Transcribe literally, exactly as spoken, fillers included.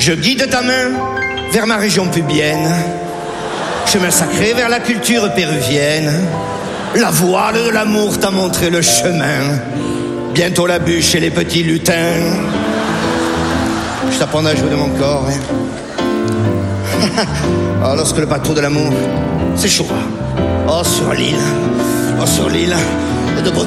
Je guide ta main vers ma région pubienne, chemin sacré vers la culture péruvienne. La voile de l'amour t'a montré le chemin. Bientôt la bûche et les petits lutins. Je t'apprendrai à jouer de mon corps. Hein. Oh, lorsque le bateau de l'amour s'échouera. Oh, sur l'île. Oh, sur l'île de